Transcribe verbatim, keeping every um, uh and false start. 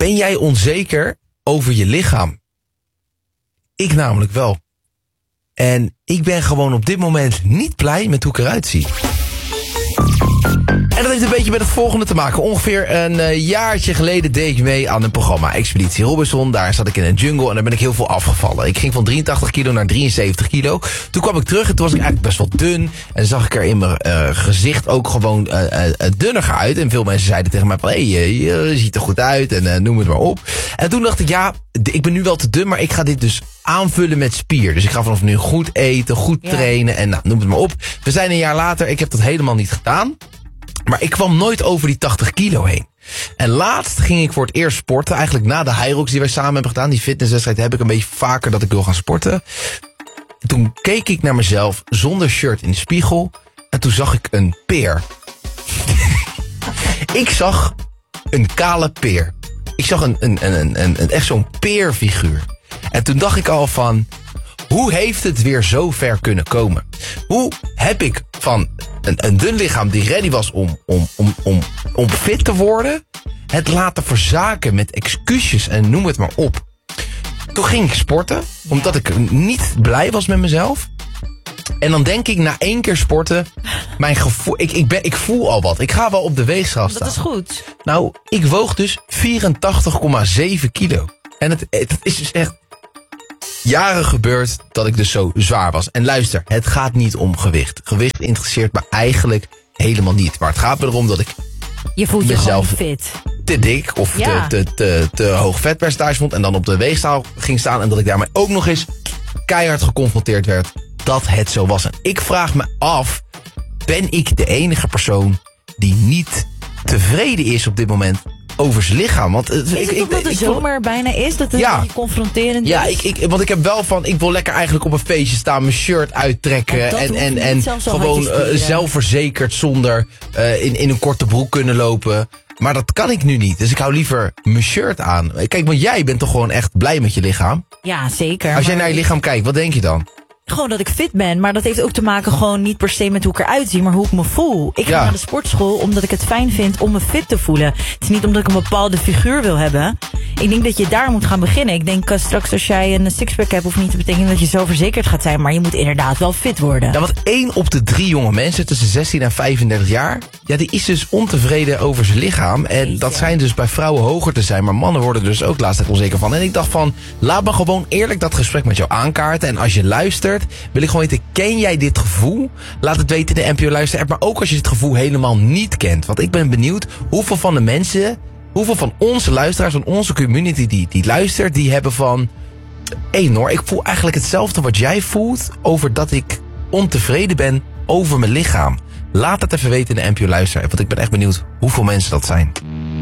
Ben jij onzeker over je lichaam? Ik namelijk wel. En ik ben gewoon op dit moment niet blij met hoe ik eruit zie. En dat heeft een beetje met het volgende te maken. Ongeveer een uh, jaartje geleden deed ik mee aan een programma, Expeditie Robinson. Daar zat ik in een jungle en daar ben ik heel veel afgevallen. Ik ging van drieëntachtig kilo naar drieënzeventig kilo. Toen kwam ik terug en toen was ik eigenlijk best wel dun. En zag ik er in mijn uh, gezicht ook gewoon uh, uh, dunniger uit. En veel mensen zeiden tegen mij van, hé, hey, je, je ziet er goed uit en uh, noem het maar op. En toen dacht ik, ja, ik ben nu wel te dun, maar ik ga dit dus aanvullen met spier. Dus ik ga vanaf nu goed eten, goed ja. trainen en nou, noem het maar op. We zijn een jaar later, ik heb dat helemaal niet gedaan. Maar ik kwam nooit over die tachtig kilo heen. En laatst ging ik voor het eerst sporten. Eigenlijk na de Hyrox die wij samen hebben gedaan. Die fitnesswedstrijd heb ik een beetje vaker dat ik wil gaan sporten. Toen keek ik naar mezelf zonder shirt in de spiegel. En toen zag ik een peer. Ik zag een kale peer. Ik zag een, een, een, een, een echt zo'n peerfiguur. En toen dacht ik al van, hoe heeft het weer zo ver kunnen komen? Hoe heb ik van een, een dun lichaam die ready was om, om, om, om, om fit te worden, het laten verzaken met excuses en noem het maar op. Toen ging ik sporten, omdat ik niet blij was met mezelf. En dan denk ik, na één keer sporten, mijn gevoel, ik, ik, ben, ik voel al wat. Ik ga wel op de weegschaal staan. Dat is goed. Nou, ik woog dus vierentachtig komma zeven kilo. En het, het is dus echt jaren gebeurd dat ik dus zo zwaar was. En luister, het gaat niet om gewicht. Gewicht interesseert me eigenlijk helemaal niet. Maar het gaat me erom dat ik je voelt je mezelf gewoon fit. te dik of ja. te, te, te, te hoog vetpercentage vond. En dan op de weegschaal ging staan. En dat ik daarmee ook nog eens keihard geconfronteerd werd dat het zo was. En ik vraag me af, ben ik de enige persoon die niet tevreden is op dit moment over zijn lichaam? Want, is ik, het ik, omdat ik, de ik, zomer bijna is? Dat het ja. een beetje confronterend ja, is? ik, ik, want ik heb wel van, ik wil lekker eigenlijk op een feestje staan, mijn shirt uittrekken en, en, en, en gewoon uh, zelfverzekerd zonder uh, in, in een korte broek kunnen lopen. Maar dat kan ik nu niet. Dus ik hou liever mijn shirt aan. Kijk, want jij bent toch gewoon echt blij met je lichaam? Ja, zeker. Als jij naar je lichaam kijkt, wat denk je dan? Gewoon dat ik fit ben, maar dat heeft ook te maken gewoon niet per se met hoe ik eruit zie, maar hoe ik me voel. Ik ga ja. naar de sportschool omdat ik het fijn vind om me fit te voelen. Het is niet omdat ik een bepaalde figuur wil hebben. Ik denk dat je daar moet gaan beginnen. Ik denk uh, straks als jij een sixpack hebt, hoeft niet te betekenen dat je zo verzekerd gaat zijn, maar je moet inderdaad wel fit worden. Ja, want één op de drie jonge mensen tussen zestien en vijfendertig jaar, ja, die is dus ontevreden over zijn lichaam. En dat zijn dus bij vrouwen hoger te zijn, maar mannen worden dus ook laatst onzeker van. En ik dacht van, laat me gewoon eerlijk dat gesprek met jou aankaarten. En als je luistert, wil ik gewoon weten, ken jij dit gevoel? Laat het weten in de N P O Luister app, maar ook als je dit gevoel helemaal niet kent. Want ik ben benieuwd hoeveel van de mensen, hoeveel van onze luisteraars, van onze community die, die luistert, die hebben van, hé Noor, ik voel eigenlijk hetzelfde wat jij voelt over dat ik ontevreden ben over mijn lichaam. Laat het even weten in de N P O Luister app, want ik ben echt benieuwd hoeveel mensen dat zijn.